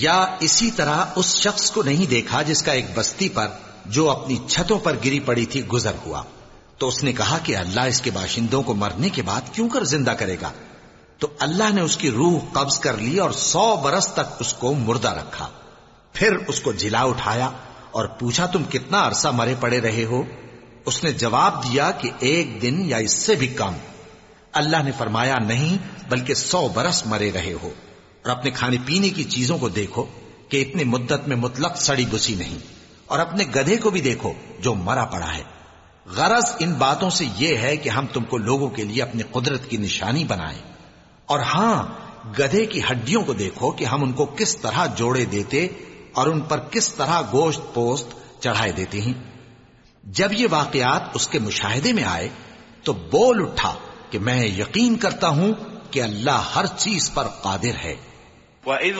या इसी तरह उस शख्स को नहीं देखा जिसका एक बस्ती पर जो अपनी छतों पर गिरी पड़ी थी गुजर हुआ, तो उसने कहा कि अल्लाह इसके बाशिंदों को मरने के बाद क्यों कर जिंदा करेगा। तो अल्लाह ने उसकी रूह कब्ज कर ली और 100 बरस तक उसको मुर्दा रखा। फिर उसको जिला उठाया और पूछा, तुम कितना अरसा मरे पड़े रहे हो? उसने जवाब दिया कि 1 दिन या इससे भी कम। अल्लाह ने फरमाया, नहीं बल्कि 100 बरस मरे रहे हो। और अपने खाने पीने की चीजों को देखो कि इतनी मुद्दत में मुतलक सड़ी बुसी नहीं, और अपने गधे को भी देखो जो मरा पड़ा है। गरज इन बातों से यह है कि हम तुमको लोगों के लिए अपनी कुदरत की निशानी बनाएं। और हां, गधे की हड्डियों को देखो कि हम उनको किस तरह जोड़े देते और उन पर किस तरह गोश्त पोस्त चढ़ाए देते हैं। जब ये वाकयात उसके मुशाहिदे में आए तो बोल उठा कि मैं यकीन करता हूं कि अल्लाह हर चीज पर कादिर है। وَإِذْ